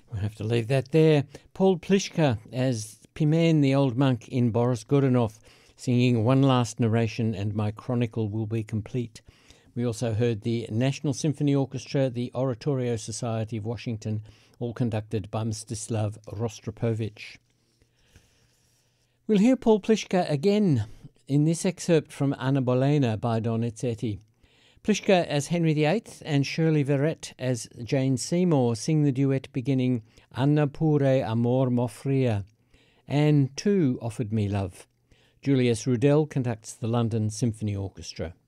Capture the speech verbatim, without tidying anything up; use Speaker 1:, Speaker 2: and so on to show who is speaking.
Speaker 1: We'll have to leave that there. Paul Pliszka as Pimen, the old monk in Boris Godunov, singing One Last Narration and My Chronicle Will Be Complete. We also heard the National Symphony Orchestra, the Oratorio Society of Washington, all conducted by Mstislav Rostropovich. We'll hear Paul Pliszka again in this excerpt from Anna Bolena by Donizetti. Pliszka as Henry the Eighth and Shirley Verrett as Jane Seymour sing the duet beginning Anna pure amor m'offria. Anne too offered me love. Julius Rudel conducts the London Symphony Orchestra.